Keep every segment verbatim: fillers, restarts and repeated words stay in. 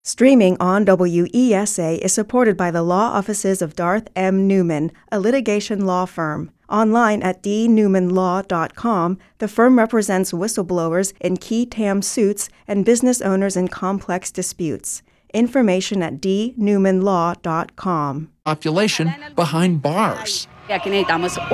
Streaming on W E S A is supported by the law offices of Darth M. Newman, a litigation law firm. Online at d newman law dot com, the firm represents whistleblowers in key T A M suits and business owners in complex disputes. Information at d newman law dot com. Population behind bars. We need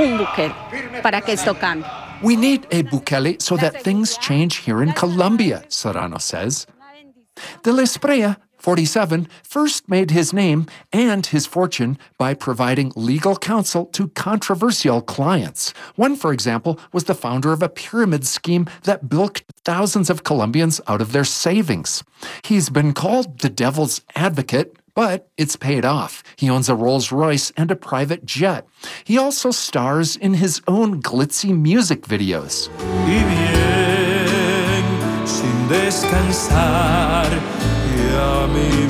a Bukele so that things change here in Colombia, Serrano says. De la Espriella, forty-seven, first made his name and his fortune by providing legal counsel to controversial clients. One, for example, was the founder of a pyramid scheme that bilked thousands of Colombians out of their savings. He's been called the devil's advocate, but it's paid off. He owns a Rolls-Royce and a private jet. He also stars in his own glitzy music videos. Descansar y a mi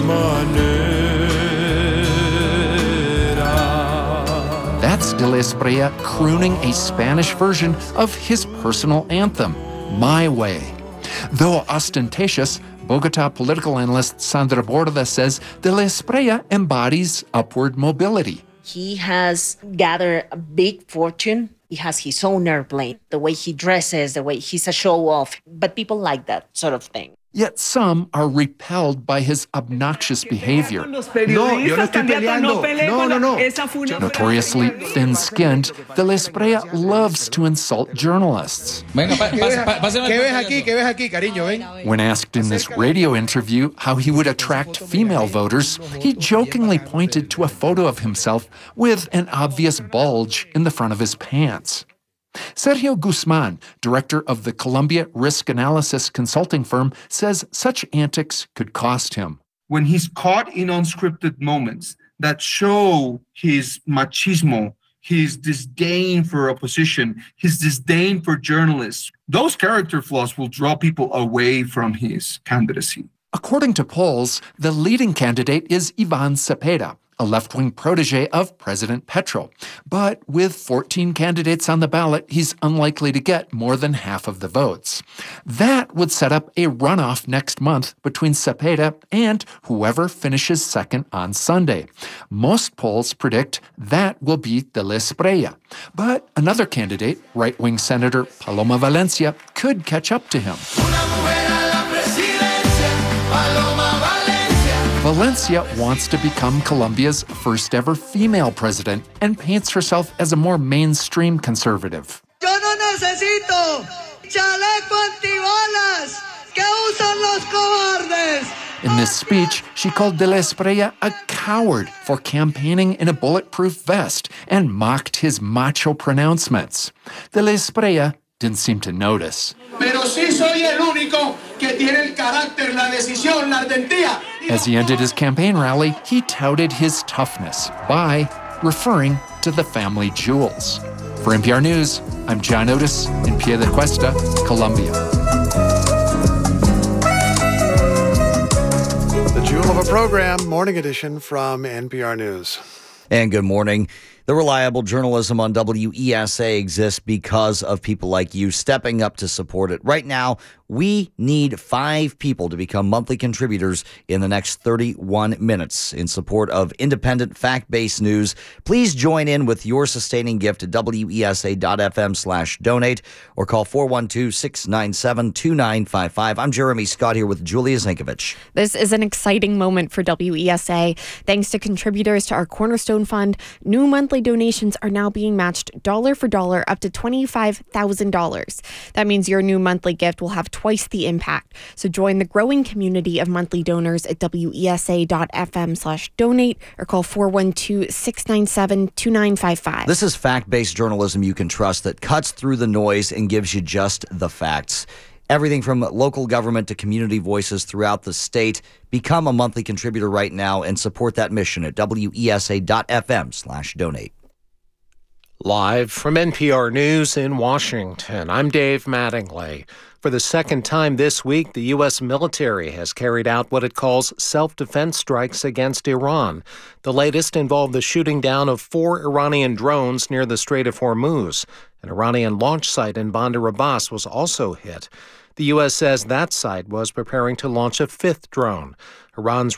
manera. That's De la Espriella crooning a Spanish version of his personal anthem, My Way. Though ostentatious, Bogota political analyst Sandra Borda says De la Espriella embodies upward mobility. He has gathered a big fortune. He has his own airplane, the way he dresses, the way he's a show-off. But people like that sort of thing. Yet some are repelled by his obnoxious behavior. No, yo no estoy peleando. No, no, no. Notoriously thin-skinned, De la Espriella loves to insult journalists. When asked in this radio interview how he would attract female voters, he jokingly pointed to a photo of himself with an obvious bulge in the front of his pants. Sergio Guzman, director of the Colombia risk analysis consulting firm, says such antics could cost him. When he's caught in unscripted moments that show his machismo, his disdain for opposition, his disdain for journalists, those character flaws will draw people away from his candidacy. According to polls, the leading candidate is Ivan Cepeda, a left-wing protege of President Petro. But with fourteen candidates on the ballot, he's unlikely to get more than half of the votes. That would set up a runoff next month between Cepeda and whoever finishes second on Sunday. Most polls predict that will be De la Espriella. But another candidate, right-wing Senator Paloma Valencia, could catch up to him. Valencia wants to become Colombia's first-ever female president and paints herself as a more mainstream conservative. Yo no necesito chaleco antibalas que usan los cobardes. In this speech, she called De la Espriella a coward for campaigning in a bulletproof vest and mocked his macho pronouncements. De la Espriella didn't seem to notice. Pero sí soy el único que tiene el carácter, la decisión, la ardentía. As he ended his campaign rally, he touted his toughness by referring to the family jewels. For N P R News, I'm John Otis in Piedecuesta, Colombia. The Jewel of a Program, Morning Edition from N P R News. And good morning. The reliable journalism on W E S A exists because of people like you stepping up to support it. Right now, we need five people to become monthly contributors in the next thirty-one minutes in support of independent, fact-based news. Please join in with your sustaining gift at W E S A dot F M slash donate or call four one two, six nine seven, two nine five five. I'm Jeremy Scott here with Julia Zinkovich. This is an exciting moment for W E S A. Thanks to contributors to our Cornerstone Fund, new monthly donations are now being matched dollar for dollar up to twenty-five thousand dollars. That means your new monthly gift will have twice the impact. So join the growing community of monthly donors at W E S A dot F M slash donate or call four one two, six nine seven, two nine five five. This is fact-based journalism you can trust that cuts through the noise and gives you just the facts. Everything from local government to community voices throughout the state. Become a monthly contributor right now and support that mission at W E S A dot F M slash donate. Live from N P R News in Washington, I'm Dave Mattingly. For the second time this week, the U S military has carried out what it calls self-defense strikes against Iran. The latest involved the shooting down of four Iranian drones near the Strait of Hormuz. An Iranian launch site in Bandar Abbas was also hit. The U S says that site was preparing to launch a fifth drone. Iran's